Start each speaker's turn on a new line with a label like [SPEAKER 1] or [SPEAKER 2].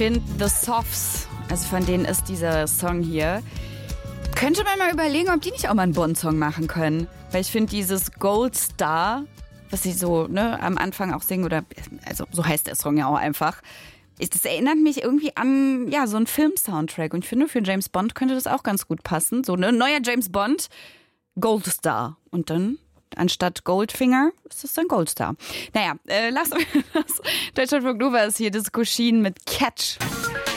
[SPEAKER 1] finde, The Softs, also von denen ist dieser Song hier, könnte man mal überlegen, ob die nicht auch mal einen Bond-Song machen können. Weil ich finde dieses Gold Star, was sie so am Anfang auch singen, oder also so heißt der Song ja auch einfach, das erinnert mich irgendwie an so einen Film-Soundtrack. Und ich finde, für James Bond könnte das auch ganz gut passen. So ein neuer James Bond, Gold Star. Und dann anstatt Goldfinger ist das dann Goldstar. Naja, lass uns das. Deutschlandfunk Nova ist hier Diskussion mit Catch.